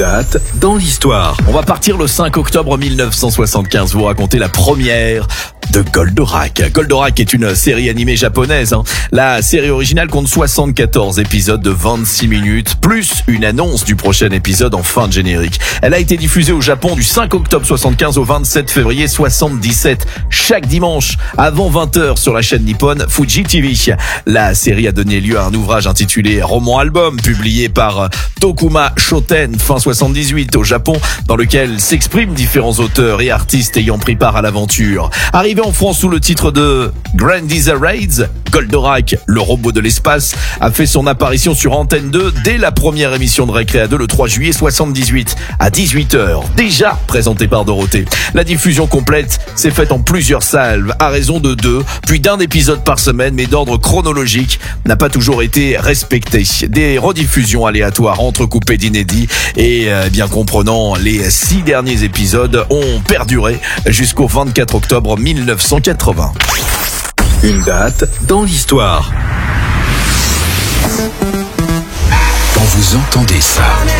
Date dans l'histoire. On va partir le 5 octobre 1975, vous raconter la première de Goldorak. Goldorak est une série animée japonaise. La série originale compte 74 épisodes de 26 minutes, plus une annonce du prochain épisode en fin de générique. Elle a été diffusée au Japon du 5 octobre 75 au 27 février 77, chaque dimanche avant 20h sur la chaîne nippone Fuji TV. La série a donné lieu à un ouvrage intitulé Roman Album, publié par Tokuma Shoten fin 78 au Japon, dans lequel s'expriment différents auteurs et artistes ayant pris part à l'aventure. Arrivé en France sous le titre de Grandizer Raids, Goldorak, le robot de l'espace, a fait son apparition sur Antenne 2 dès la première émission de Récréa 2 le 3 juillet 78 à 18h, déjà présenté par Dorothée. La diffusion complète s'est faite en plusieurs salves à raison de 2 puis d'un épisode par semaine, mais d'ordre chronologique n'a pas toujours été respecté. Des rediffusions aléatoires entrecoupées d'inédits et bien comprenant les 6 derniers épisodes ont perduré jusqu'au 24 octobre 1980. Une date dans l'histoire. Quand vous entendez ça,